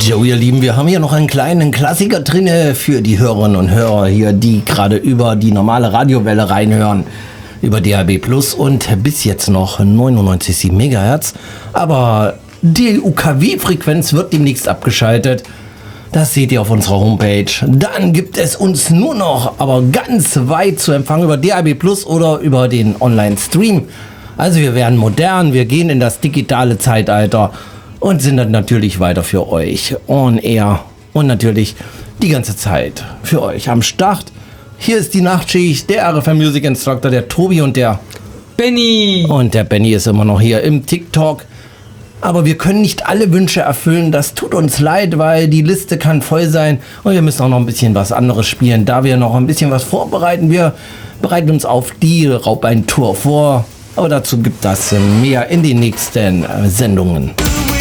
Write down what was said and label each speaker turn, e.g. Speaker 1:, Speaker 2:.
Speaker 1: Jo, ihr Lieben, wir haben hier noch einen kleinen Klassiker drinne für die Hörerinnen und Hörer hier, die gerade über die normale Radiowelle reinhören, über DAB+ und bis jetzt noch 99,7 MHz. Aber die UKW-Frequenz wird demnächst abgeschaltet. Das seht ihr auf unserer Homepage. Dann gibt es uns nur noch, aber ganz weit zu empfangen über DAB+ oder über den Online-Stream. Also wir werden modern, wir gehen in das digitale Zeitalter und sind dann natürlich weiter für euch on air und natürlich die ganze Zeit für euch am Start. Hier ist die Nachtschicht, der RFM Music Instructor, der Tobi und der
Speaker 2: Benny.
Speaker 1: Und der Benny ist immer noch hier im TikTok. Aber wir können nicht alle Wünsche erfüllen, das tut uns leid, weil die Liste kann voll sein und wir müssen auch noch ein bisschen was anderes spielen, da wir noch ein bisschen was vorbereiten. Wir bereiten uns auf die Raubein-Tour vor, aber dazu gibt das mehr in den nächsten Sendungen.